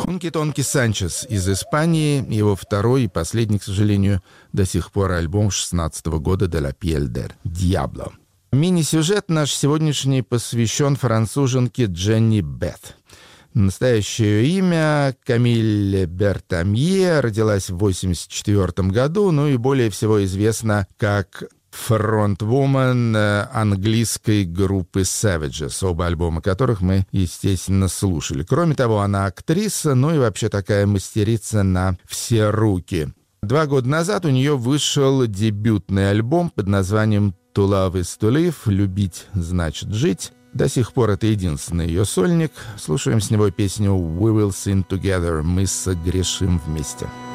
Тонки Санчес из Испании, его второй и последний, к сожалению, до сих пор альбом 2016 года «De la piel del diablo». Мини-сюжет наш сегодняшний посвящен француженке Дженни Бет. Настоящее имя Камиль Бертамье, родилась в 1984 году, ну и более всего известна как фронтвумен английской группы Savages, оба альбома которых мы, естественно, слушали. Кроме того, она актриса, ну и вообще такая мастерица на все руки. 2 года назад у нее вышел дебютный альбом под названием «To love is to live», «Любить значит жить». До сих пор это единственный ее сольник. Слушаем с него песню «We will sin together», «Мы согрешим вместе».